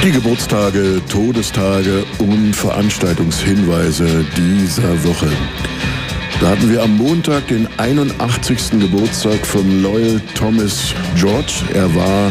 Die Geburtstage, Todestage und Veranstaltungshinweise dieser Woche. Da hatten wir am Montag den 81. Geburtstag von Loyal Thomas George. Er war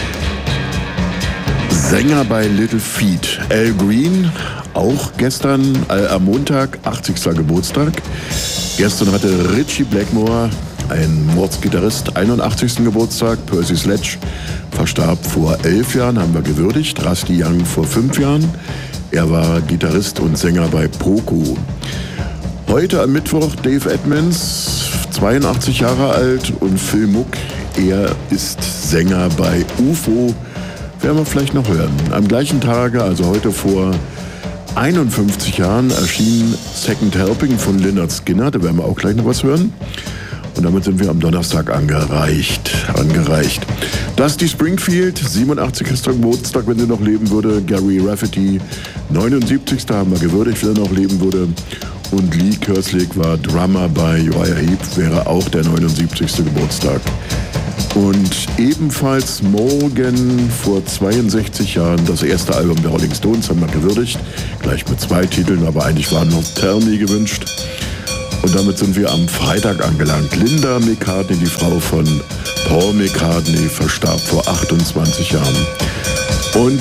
Sänger bei Little Feat. Al Green, auch gestern am Montag, 80. Geburtstag. Gestern hatte Ritchie Blackmore, ein Mordsgitarrist, 81. Geburtstag. Percy Sledge verstarb vor 11 Jahren, haben wir gewürdigt. Rusty Young vor 5 Jahren. Er war Gitarrist und Sänger bei Poco. Heute am Mittwoch Dave Edmunds, 82 Jahre alt, und Phil Muck, er ist Sänger bei UFO. Werden wir vielleicht noch hören. Am gleichen Tage, also heute vor 51 Jahren, erschien Second Helping von Lynyrd Skynyrd. Da werden wir auch gleich noch was hören. Und damit sind wir am Donnerstag angereicht. Dusty Springfield, 87. Geburtstag, wenn er noch leben würde. Gary Rafferty, 79. haben wir gewürdigt, wenn er noch leben würde. Und Lee Kerslake war Drummer bei Uriah Heep, wäre auch der 79. Geburtstag. Und ebenfalls morgen vor 62 Jahren das erste Album der Rolling Stones, haben wir gewürdigt. Gleich mit 2 Titeln, aber eigentlich waren noch Tell Me gewünscht. Und damit sind wir am Freitag angelangt. Linda McCartney, die Frau von Paul McCartney, verstarb vor 28 Jahren. Und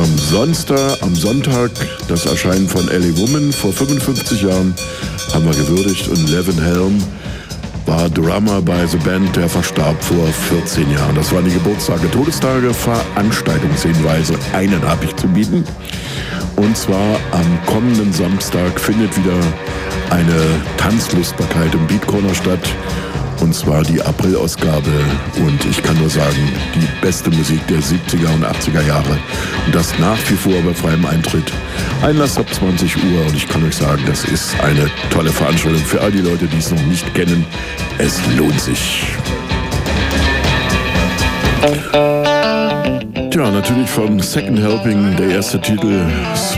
am Sonntag das Erscheinen von Ellie Woman vor 55 Jahren haben wir gewürdigt. Und Levin Helm war Drummer bei The Band, der verstarb vor 14 Jahren. Das waren die Geburtstage, Todestage, Veranstaltungshinweise. Einen habe ich zu bieten. Und zwar am kommenden Samstag findet wieder eine Tanzlustbarkeit im Beat Corner statt. Und zwar die April-Ausgabe. Und ich kann nur sagen, die beste Musik der 70er und 80er Jahre. Und das nach wie vor bei freiem Eintritt. Einlass ab 20 Uhr. Und ich kann euch sagen, das ist eine tolle Veranstaltung für all die Leute, die es noch nicht kennen. Es lohnt sich. Tja, natürlich von Second Helping der erste Titel